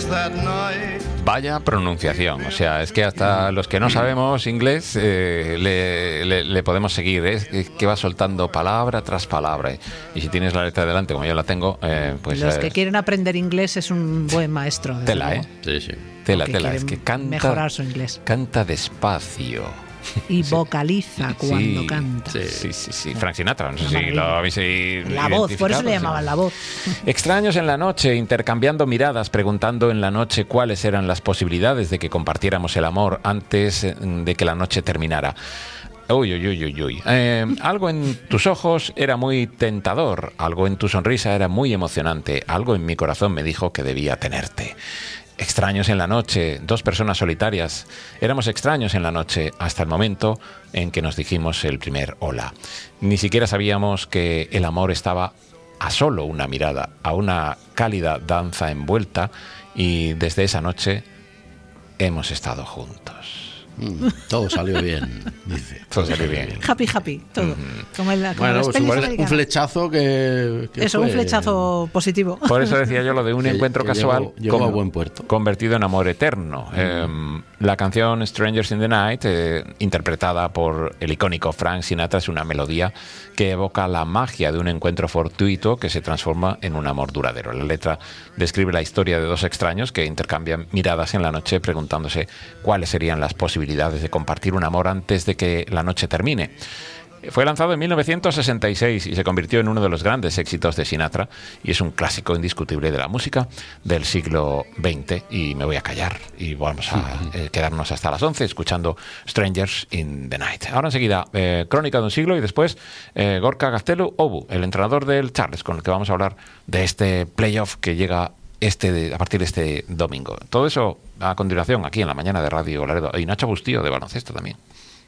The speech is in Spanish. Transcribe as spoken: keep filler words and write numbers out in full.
Vaya pronunciación, o sea, es que hasta los que no sabemos inglés eh, le, le, le podemos seguir, ¿eh? Es que va soltando palabra tras palabra, ¿eh? Y si tienes la letra delante, como yo la tengo, eh, pues... Los eh, que quieren aprender inglés es un buen maestro. Tela, ¿eh? Sí, sí. Tela, tela, es que canta... mejorar su inglés. Canta despacio. Y sí. vocaliza cuando sí, canta. Sí, sí, sí, sí. Frank Sinatra, no sé si lo habéis La voz, por eso le llamaban sí. la voz. Extraños en la noche, intercambiando miradas, preguntando en la noche cuáles eran las posibilidades de que compartiéramos el amor antes de que la noche terminara. Uy, uy, uy, uy, uy. Eh, algo en tus ojos era muy tentador, algo en tu sonrisa era muy emocionante, algo en mi corazón me dijo que debía tenerte. Extraños en la noche, dos personas solitarias. Éramos extraños en la noche hasta el momento en que nos dijimos el primer hola. Ni siquiera sabíamos que el amor estaba a solo una mirada, a una cálida danza envuelta, y desde esa noche hemos estado juntos. Mm, todo salió bien, dice. Todo salió bien. Happy, happy, todo. Mm. Como en la, como Bueno, las pues pelis un americanas. flechazo que, que Eso, fue, un flechazo positivo. Por eso decía yo lo de un que- encuentro que casual llegó- llegó con- a buen puerto. convertido en amor eterno. Mm. Eh, la canción Strangers in the Night, eh, interpretada por el icónico Frank Sinatra, es una melodía que evoca la magia de un encuentro fortuito que se transforma en un amor duradero. La letra describe la historia de dos extraños que intercambian miradas en la noche preguntándose cuáles serían las posibilidades de compartir un amor antes de que la noche termine. Fue lanzado en mil novecientos sesenta y seis y se convirtió en uno de los grandes éxitos de Sinatra, y es un clásico indiscutible de la música del siglo veinte. Y me voy a callar y vamos a eh, quedarnos hasta las once escuchando Strangers in the Night. Ahora enseguida, eh, Crónica de un siglo, y después eh, Gorka Gaztelu Obu, el entrenador del Charles, con el que vamos a hablar de este playoff que llega este de, a partir de este domingo. Todo eso a continuación aquí en la mañana de Radio Laredo. Y Nacho Bustío de baloncesto también.